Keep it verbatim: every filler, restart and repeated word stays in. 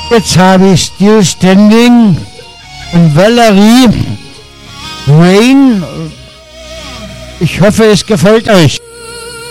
Jetzt habe ich Still Standing und Valerie Rain. Ich hoffe, es gefällt euch.